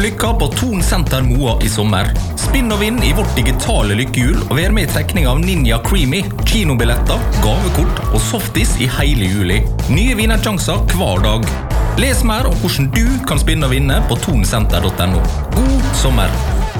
lykke på Thon Senter Moa i sommer. Spinn og vinn i vårt digitale lykkehjul og vær med i trekning av Ninja Creamy, kinobilletter, gavekort og softis i hele juli. Nye vinnersjanser hver dag. Les mer om hvordan du kan spinne og vinne på thonsenter.no. God sommer!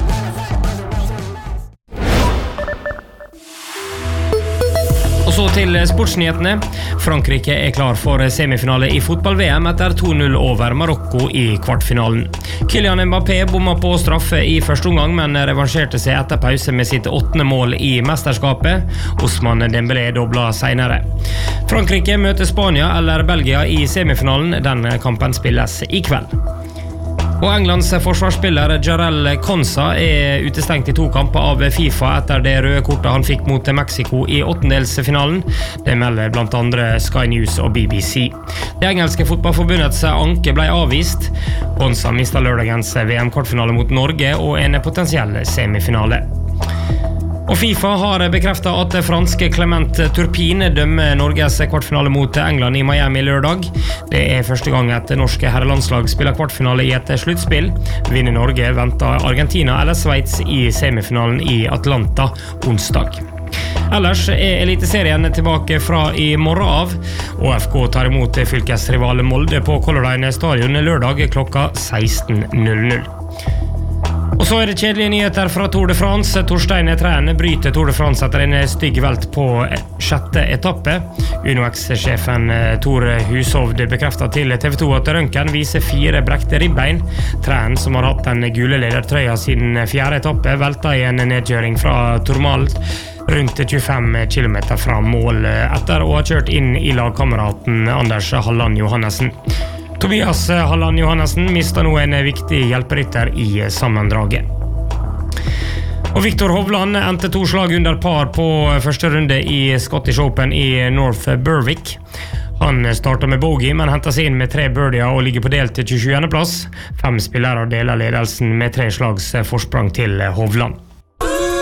Og så til sportsnyhetene. Frankrike klar for semifinale i fotball-VM etter 2-0 over Marokko i kvartfinalen. Kylian Mbappé bomma på straffe i første omgang, men revansjerte seg etter pause med sitt 8. mål i mesterskapet. Ousmane Dembélé dobla senere. Frankrike møter Spania eller Belgia i semifinalen. Den kampen spilles i kveld. Og Englands forsvarsspiller Jarell Konsa utestengt i 2 kamper av FIFA etter det røde kortet han fikk mot Mexico i åttendelsfinalen. Det melder blant andre Sky News og BBC. Det engelske fotballforbundets anke ble avvist. Konsa mistet lørdagens VM-kvartfinale mot Norge og en potensiell semifinale. Og FIFA har bekreftet at franske Clement Turpin dømmer Norges kvartfinale mot England i Miami lørdag. Det første gang et norske herrelandslag spiller kvartfinale i et sluttspill. Vinner Norge venter Argentina eller Sveits i semifinalen i Atlanta onsdag. Ellers eliteserien tilbake fra i morgen av. ÅFK tar imot fylkesrival Molde på Color Line stadion lørdag klokka 16:00. Og så det kjedelige nyheter fra Tour de France. Torstein Træn bryter Tour de France etter en stygg velt på 6. etappe. UNOX-sjefen Tor Hushovd bekreftet til TV 2 at røntgen viser 4 brekte ribbein. Træn, som har hatt den gule ledertrøya siden 4. etappe, velta i en nedkjøring fra Tourmalet rundt 25 km fra mål etter å ha kjørt inn i lagkameraten Anders Halland Johannessen. Tobias Halland Johannessen mistet nå en viktig hjelperytter i sammendraget. Og Viktor Hovland endte 2 slag under par på første runde i Scottish Open i North Berwick. Han startet med bogey, men hentet seg inn med 3 birdier og ligger på delt 27. plass. 5 spillere deler ledelsen med 3 slags forsprang til Hovland.